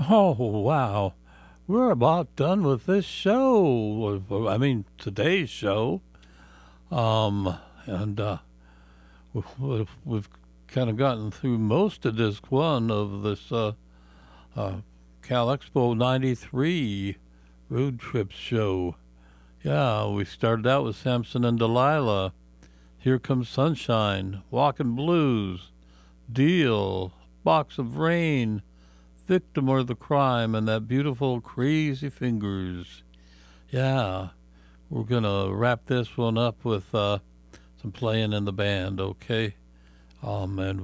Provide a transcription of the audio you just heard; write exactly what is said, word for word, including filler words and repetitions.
Oh, wow. We're about done with this show. I mean, today's show. Um, and uh, we've, we've kind of gotten through most of disc one of this uh, uh, Cal Expo ninety-three road trip show. Yeah, we started out with Samson and Delilah. Here Comes Sunshine, Walking Blues, Deal, Box of Rain, Victim or the Crime, and that beautiful Crazy Fingers. Yeah, we're going to wrap this one up with uh, some playing in the band, okay? Um, and